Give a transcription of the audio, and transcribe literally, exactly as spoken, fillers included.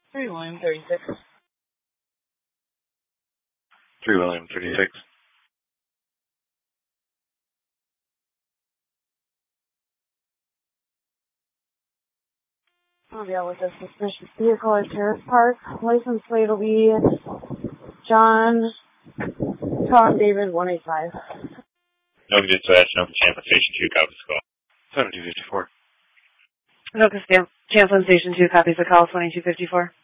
three William thirty-six. three William thirty-six. I'll deal with this suspicious vehicle at Terrace Park. License plate will be John Tom David one eight five. No dispatch, no Champlin Station two, copies the call. seventy-two fifty-four. Locus Champlin Station two, copies the call, twenty-two fifty-four.